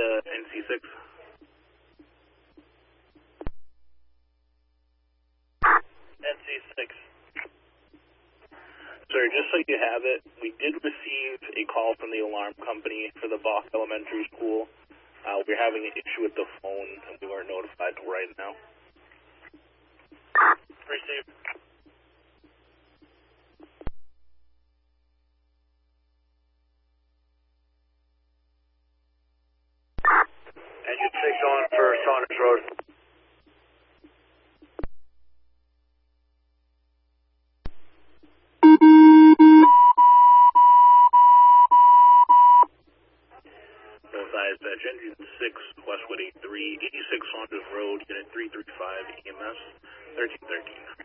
NC6. NC6. Sir, just so you have it, we did receive a call from the alarm company for the Bach Elementary School. We're having an issue with the phone, and we weren't notified till right now. Received. Engine 6 on for Saunders Road. Dispatch, Engine 6, Westwood 83, 86 Saunders Road, Unit 335, EMS, 1313.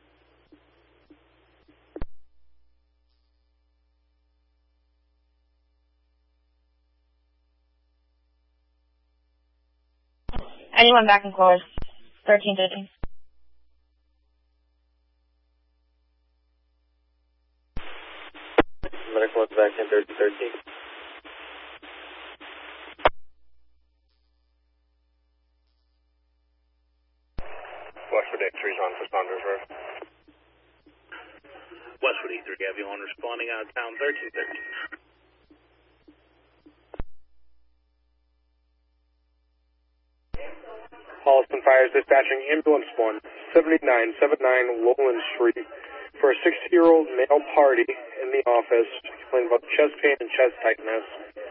Anyone back in close, 1313. Medical back in 1313. Westwood 83's on for Saunders Road. Westwood 83, have you on responding out of town, 1313. Holliston Fires dispatching ambulance 17979 Lowland Street for a 60-year-old male party in the office complaining about chest pain and chest tightness.